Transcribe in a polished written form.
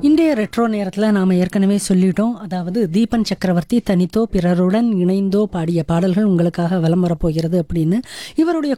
இன்றைய ரெட்ரோ நேரத்தில் நாம் ஏற்கனவே சொல்லிட்டோம். அதாவது தீபன் சக்கரவர்த்தி தனித்தோ பிறருடன் இணைந்தோ பாடிய பாடல்கள் உங்களுக்காக வலம் வரப்போகிறது அப்படின்னு. இவருடைய